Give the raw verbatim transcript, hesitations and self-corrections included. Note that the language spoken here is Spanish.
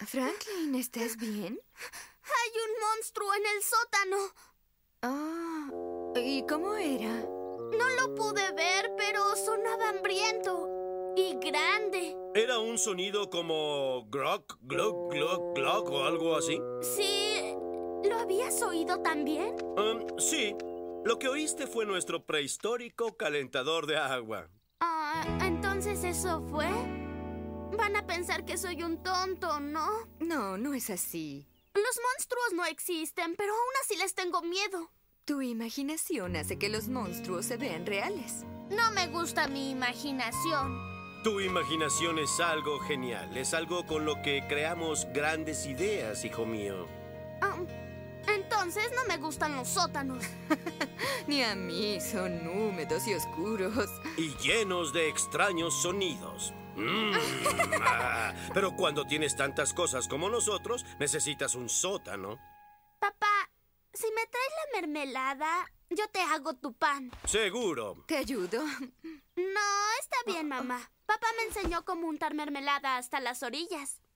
Franklin, ¿estás bien? Hay un monstruo en el sótano. Ah, ¿y cómo era? No lo pude ver, pero sonaba hambriento y grande. ¿Era un sonido como grock, glock, glock, glock o algo así? Sí. ¿Lo habías oído también? Um, sí. Lo que oíste fue nuestro prehistórico calentador de agua. Ah, ¿entonces eso fue? Van a pensar que soy un tonto, ¿no? No, no es así. Los monstruos no existen, pero aún así les tengo miedo. Tu imaginación hace que los monstruos se vean reales. No me gusta mi imaginación. Tu imaginación es algo genial. Es algo con lo que creamos grandes ideas, hijo mío. Ah, entonces no me gustan los sótanos. Ni a mí, son húmedos y oscuros. Y llenos de extraños sonidos. Mm, ah, pero cuando tienes tantas cosas como nosotros, necesitas un sótano. Papá, si me traes la mermelada, yo te hago tu pan. Seguro. ¿Te ayudo? No, está bien, mamá. Papá me enseñó cómo untar mermelada hasta las orillas.